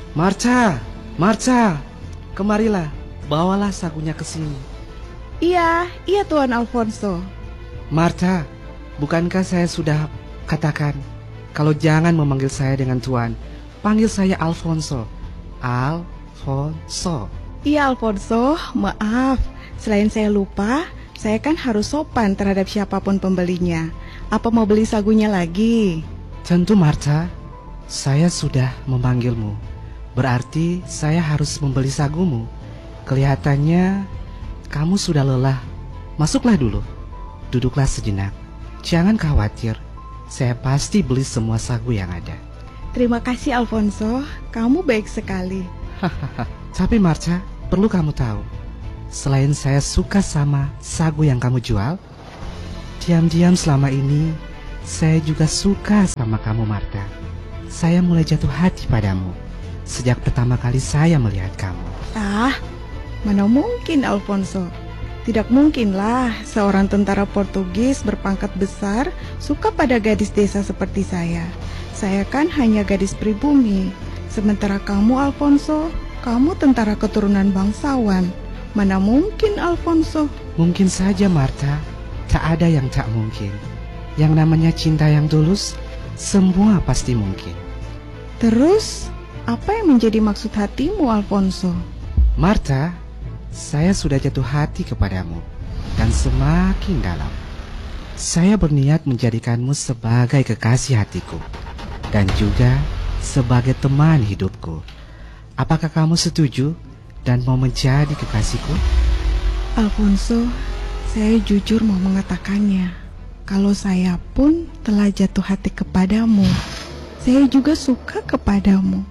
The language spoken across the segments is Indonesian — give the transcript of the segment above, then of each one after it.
Marta, Marta, kemarilah, bawalah sagunya ke sini. Iya, Tuan Alfonso. Marta, bukankah saya sudah katakan kalau jangan memanggil saya dengan Tuan, panggil saya Alfonso. Alfonso. Iya, Alfonso, maaf. Selain saya lupa, saya kan harus sopan terhadap siapapun pembelinya. Apa mau beli sagunya lagi? Tentu, Marta. Saya sudah memanggilmu. Berarti saya harus membeli sagumu. Kelihatannya kamu sudah lelah. Masuklah dulu. Duduklah sejenak. Jangan khawatir. Saya pasti beli semua sagu yang ada. Terima kasih, Alfonso. Kamu baik sekali. Tapi Marta, perlu kamu tahu, selain saya suka sama sagu yang kamu jual, diam-diam selama ini saya juga suka sama kamu, Marta. Saya mulai jatuh hati padamu sejak pertama kali saya melihat kamu. Ah, mana mungkin, Alfonso. Tidak mungkinlah seorang tentara Portugis berpangkat besar suka pada gadis desa seperti saya. Saya kan hanya gadis pribumi. Sementara kamu, Alfonso, kamu tentara keturunan bangsawan. Mana mungkin, Alfonso? Mungkin saja, Marta. Tak ada yang tak mungkin. Yang namanya cinta yang tulus, semua pasti mungkin. Terus, apa yang menjadi maksud hatimu, Alfonso? Marta, saya sudah jatuh hati kepadamu, dan semakin dalam. Saya berniat menjadikanmu sebagai kekasih hatiku, dan juga sebagai teman hidupku. Apakah kamu setuju dan mau menjadi kekasihku? Alfonso, saya jujur mau mengatakannya. Kalau saya pun telah jatuh hati kepadamu. Saya juga suka kepadamu.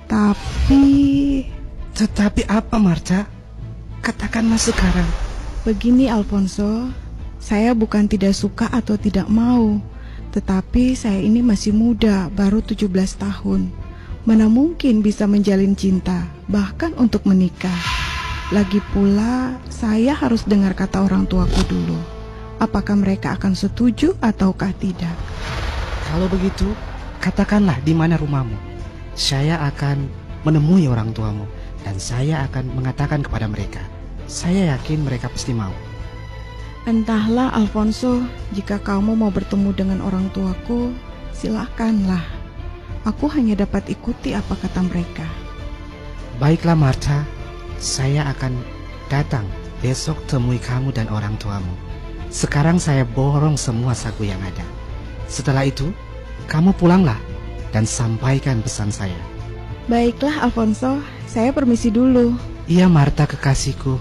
Tetapi apa, Marta? Katakanlah sekarang. Begini, Alfonso, saya bukan tidak suka atau tidak mau, tetapi saya ini masih muda, baru 17 tahun. Mana mungkin bisa menjalin cinta, bahkan untuk menikah. Lagi pula, saya harus dengar kata orang tuaku dulu. Apakah mereka akan setuju ataukah tidak? Kalau begitu, katakanlah di mana rumahmu. Saya akan menemui orang tuamu dan saya akan mengatakan kepada mereka. Saya yakin mereka pasti mau. Entahlah, Alfonso, jika kamu mau bertemu dengan orang tuaku, silakanlah. Aku hanya dapat ikuti apa kata mereka. Baiklah, Marta. Saya akan datang besok temui kamu dan orang tuamu. Sekarang saya borong semua sagu yang ada. Setelah itu, kamu pulanglah dan sampaikan pesan saya. Baiklah, Alfonso. Saya permisi dulu. Iya, Marta kekasihku.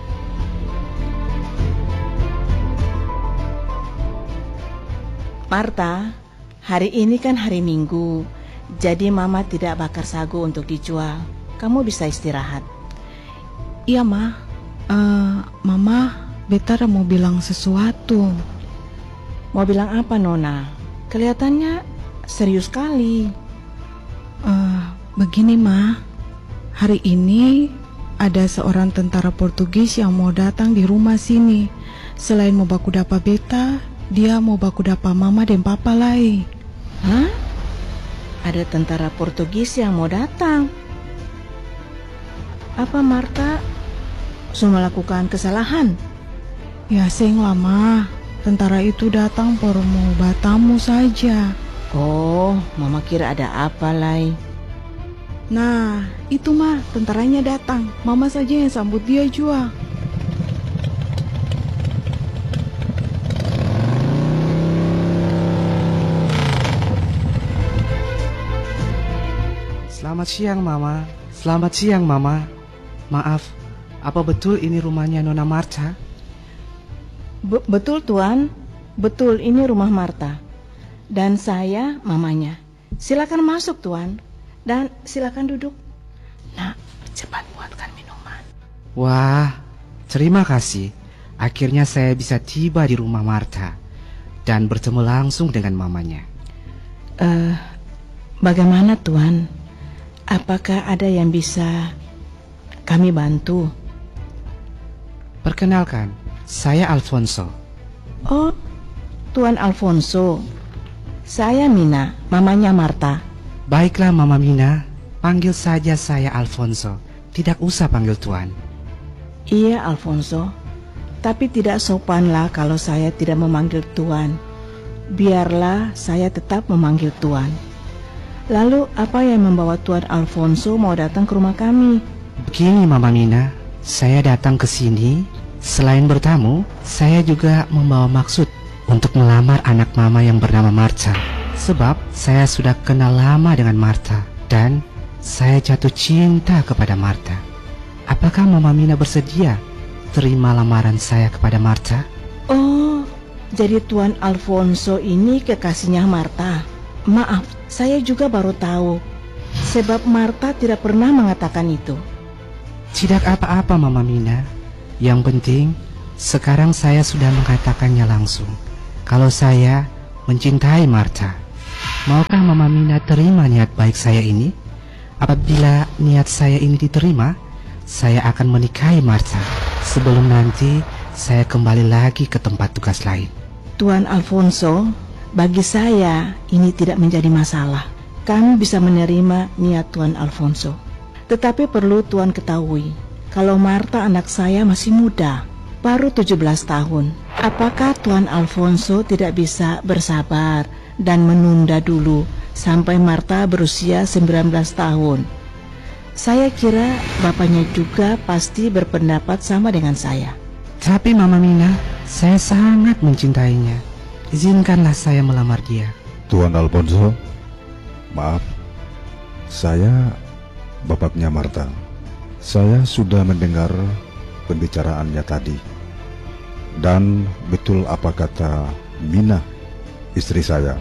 Marta, hari ini kan hari Minggu, jadi Mama tidak bakar sagu untuk dijual. Kamu bisa istirahat. Iya, Ma. Mama, Beta mau bilang sesuatu. Mau bilang apa, Nona? Kelihatannya serius sekali. Begini, Ma. Hari ini ada seorang tentara Portugis yang mau datang di rumah sini. Selain mau baku dapa Beta, dia mau baku dapa Mama dan Papa lagi. Hah? Ada tentara Portugis yang mau datang? Apa Marta sudah melakukan kesalahan? Ya seng lama. Tentara itu datang por mau batamu saja. Oh, Mama kira ada apa lagi. Nah, itu mah tentaranya datang. Mama saja yang sambut dia juga. Selamat siang, Mama. Selamat siang, Mama. Maaf, apa betul ini rumahnya Nona Marta? Betul, Tuan. Betul, ini rumah Marta. Dan saya mamanya. Silakan masuk, Tuan. Dan silakan duduk. Nah, cepat buatkan minuman. Wah, terima kasih. Akhirnya saya bisa tiba di rumah Marta dan bertemu langsung dengan mamanya. Bagaimana, Tuan? Apakah ada yang bisa kami bantu? Perkenalkan, saya Alfonso. Oh, Tuan Alfonso. Saya Mina, mamanya Marta. Baiklah, Mama Mina. Panggil saja saya Alfonso. Tidak usah panggil Tuan. Iya, Alfonso. Tapi tidak sopanlah kalau saya tidak memanggil Tuan. Biarlah saya tetap memanggil Tuan. Lalu apa yang membawa Tuan Alfonso mau datang ke rumah kami? Begini Mama Mina, saya datang ke sini. Selain bertamu, saya juga membawa maksud untuk melamar anak Mama yang bernama Marta. Sebab saya sudah kenal lama dengan Marta dan saya jatuh cinta kepada Marta. Apakah Mama Mina bersedia terima lamaran saya kepada Marta? Oh, jadi Tuan Alfonso ini kekasihnya Marta. Maaf, saya juga baru tahu. Sebab Marta tidak pernah mengatakan itu. Tidak apa-apa Mama Mina. Yang penting sekarang saya sudah mengatakannya langsung. Kalau saya mencintai Marta. Maukah Mama Mina terima niat baik saya ini? Apabila niat saya ini diterima, saya akan menikahi Marta. Sebelum nanti saya kembali lagi ke tempat tugas lain. Tuan Alfonso, bagi saya ini tidak menjadi masalah. Kami bisa menerima niat Tuan Alfonso. Tetapi perlu Tuan ketahui, kalau Marta anak saya masih muda, baru 17 tahun. Apakah Tuan Alfonso tidak bisa bersabar dan menunda dulu sampai Marta berusia 19 tahun? Saya kira bapaknya juga pasti berpendapat sama dengan saya. Tapi Mama Mina, saya sangat mencintainya. Izinkanlah saya melamar dia. Tuan Alfonso, maaf, saya bapaknya Marta. Saya sudah mendengar pembicaraannya tadi. Dan betul apa kata Mina, istri saya.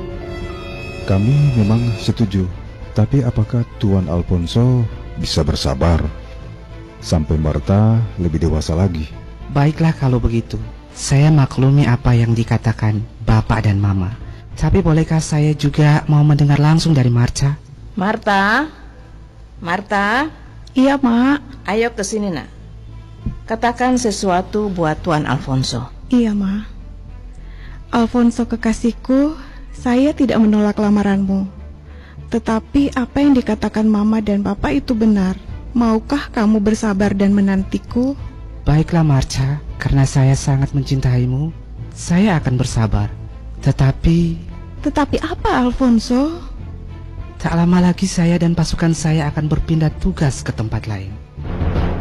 Kami memang setuju, tapi apakah Tuan Alfonso bisa bersabar sampai Marta lebih dewasa lagi? Baiklah kalau begitu. Saya maklumi apa yang dikatakan Bapak dan Mama. Tapi bolehkah saya juga mau mendengar langsung dari Marta? Marta? Marta? Iya, Mak. Ayo ke sini, Nak. Katakan sesuatu buat Tuan Alfonso. Iya, Ma. Alfonso kekasihku, saya tidak menolak lamaranmu. Tetapi apa yang dikatakan Mama dan Papa itu benar. Maukah kamu bersabar dan menantiku? Baiklah Marta, karena saya sangat mencintaimu, saya akan bersabar. Tetapi apa, Alfonso? tak lama lagi saya dan pasukan saya akan berpindah tugas ke tempat lain.